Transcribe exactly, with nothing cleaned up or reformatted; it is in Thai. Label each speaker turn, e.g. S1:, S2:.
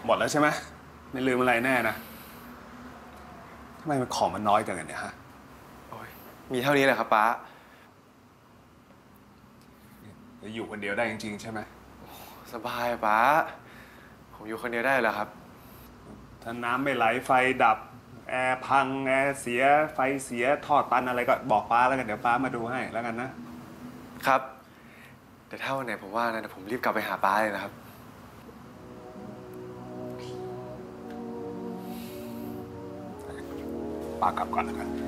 S1: หมดแล้วใช่ไหมไม่ลืมอะไรแน่นะทำไมมันของมันน้อยจังเนี่ยฮะ
S2: โอ้ยมีเท่านี้แหละครับป้า
S1: จะอยู่คนเดียวได้จริงๆใช่ไหม
S2: สบายอะป้าผมอยู่คนเดียวได้เหรอครับ
S1: ถ้าน้ำไม่ไหลไฟดับแอร์พังแอร์เสียไฟเสียท่อตันอะไรก็บอกป้าแล้วกันเดี๋ยวป้ามาดูให้แล้วกันนะครับ
S2: แต่ถ้าวันไหนผมว่างนะเดี๋ยวผมรีบกลับไปหาป้าเลยนะครับ
S1: ป้ากลับก่อนแล้วกัน